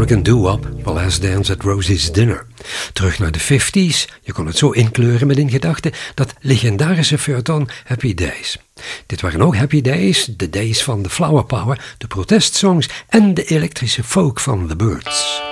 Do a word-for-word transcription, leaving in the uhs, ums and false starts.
American Doo-Wop, The Last Dance at Rosie's Dinner. Terug naar de vijftiger, je kon het zo inkleuren met in gedachten, dat legendarische feuilleton Happy Days. Dit waren ook Happy Days, de days van de flower power, de protestsongs en de elektrische folk van The Byrds.